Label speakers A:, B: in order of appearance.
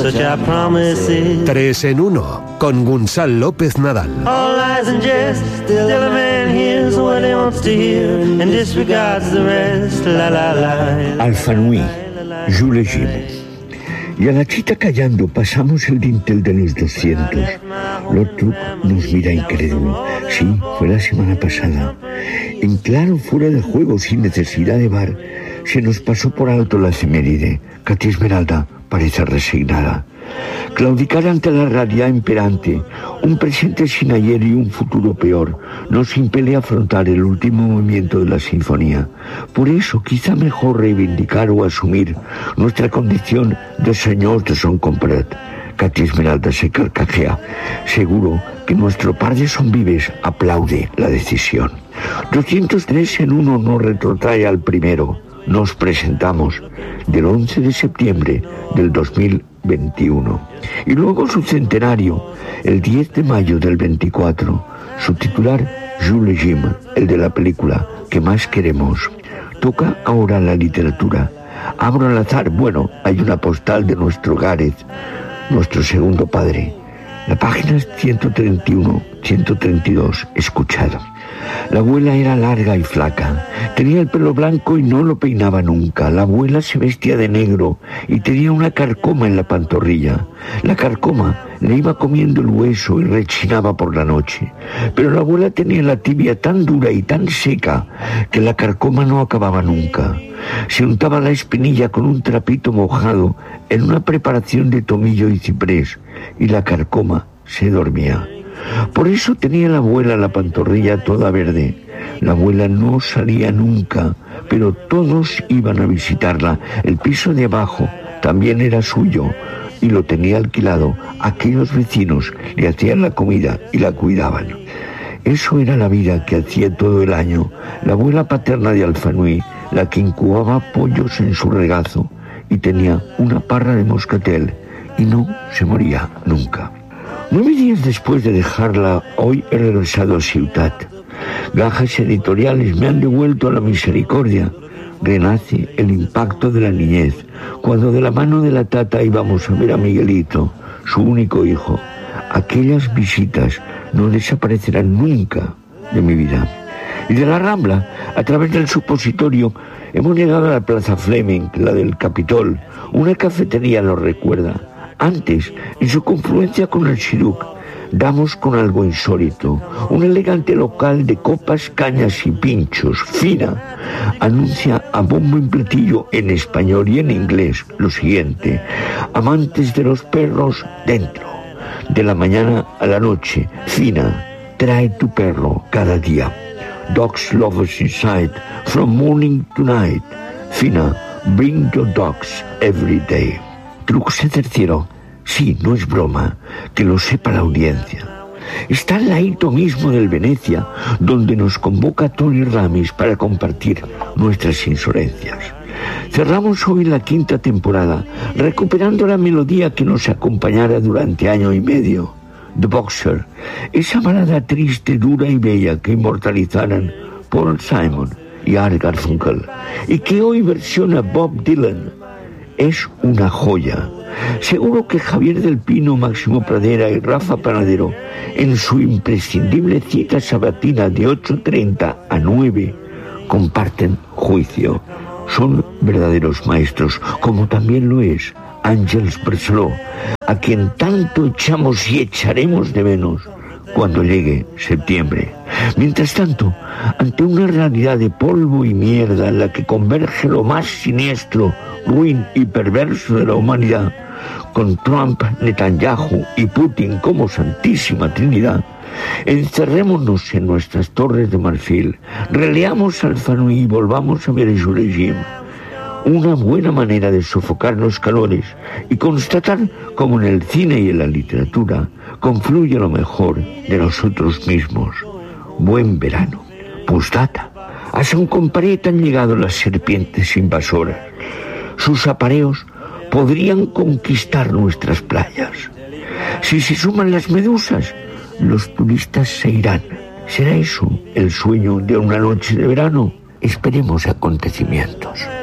A: 3 en 1 con Gonçal López Nadal.
B: Alfa Nui, Jules Jim. Y a la chita callando pasamos el dintel de los 200. Lord Truck nos mira incrédulo. Sí, fue la semana pasada. En claro fuera de juego, sin necesidad de bar, se nos pasó por alto la efeméride. Katy Esmeralda parece resignada. Claudicar ante la realidad imperante, un presente sin ayer y un futuro peor, nos impele a afrontar el último movimiento de la sinfonía. Por eso, quizá mejor reivindicar o asumir nuestra condición de señor de son comprat. Katy Esmeralda se carcajea. Seguro que nuestro par de son vives aplaude la decisión. 203 en 1 nos retrotrae al primero. Nos presentamos del 11 de septiembre del 2021. Y luego su centenario, el 10 de mayo del 24. Su titular, Jules Jim, el de la película que más queremos. Toca ahora la literatura. Abro al azar, bueno, hay una postal de nuestro Gareth, nuestro segundo padre. La página 131, 132, escuchado. La abuela era larga y flaca, tenía el pelo blanco y no lo peinaba nunca. La abuela se vestía de negro y tenía una carcoma en la pantorrilla. La carcoma le iba comiendo el hueso y rechinaba por la noche. Pero la abuela tenía la tibia tan dura y tan seca que la carcoma no acababa nunca. Se untaba la espinilla con un trapito mojado en una preparación de tomillo y ciprés y la carcoma se dormía. Por eso tenía la abuela la pantorrilla toda verde. La abuela no salía nunca, pero todos iban a visitarla. El piso de abajo también era suyo y lo tenía alquilado. Aquellos vecinos le hacían la comida y la cuidaban. Eso era la vida que hacía todo el año la abuela paterna de Alfa Nui, la que incubaba pollos en su regazo y tenía una parra de moscatel y no se moría nunca. 9 días después de dejarla, hoy he regresado a Ciutat. Gajas editoriales me han devuelto a la misericordia. Renace el impacto de la niñez, cuando de la mano de la tata íbamos a ver a Miguelito, su único hijo. Aquellas visitas no desaparecerán nunca de mi vida. Y de la Rambla, a través del supositorio, hemos llegado a la Plaza Fleming, la del Capitol. Una cafetería nos recuerda. Antes, en su confluencia con el Shiruk, damos con algo insólito. Un elegante local de copas, cañas y pinchos, Fina, anuncia a bombo y platillo en español y en inglés lo siguiente: amantes de los perros, dentro. De la mañana a la noche, Fina, trae tu perro cada día. Dogs lovers inside, from morning to night. Fina, bring your dogs every day. Trucs del cielo, sí, no es broma, que lo sepa la audiencia. Está al ladito mismo del Venecia, donde nos convoca Tony Ramis para compartir nuestras insolencias. Cerramos hoy la 5ª temporada, recuperando la melodía que nos acompañara durante año y medio. The Boxer, esa balada triste, dura y bella que inmortalizaran Paul Simon y Art Garfunkel, y que hoy versiona Bob Dylan. Es una joya. Seguro que Javier del Pino, Máximo Pradera y Rafa Panadero, en su imprescindible cita sabatina de 8:30 a 9, comparten juicio. Son verdaderos maestros, como también lo es Àngels Barceló, a quien tanto echamos y echaremos de menos cuando llegue septiembre. Mientras tanto, ante una realidad de polvo y mierda en la que converge lo más siniestro, ruin y perverso de la humanidad, con Trump, Netanyahu y Putin como santísima trinidad, encerrémonos en nuestras torres de marfil, releamos Alfa Nui y volvamos a ver a Jules Jim. Una buena manera de sofocar los calores y constatar cómo en el cine y en la literatura confluye lo mejor de nosotros mismos. Buen verano. Postdata. A Son Comparét han llegado las serpientes invasoras. Sus apareos podrían conquistar nuestras playas. Si se suman las medusas, los turistas se irán. ¿Será eso el sueño de una noche de verano? Esperemos acontecimientos.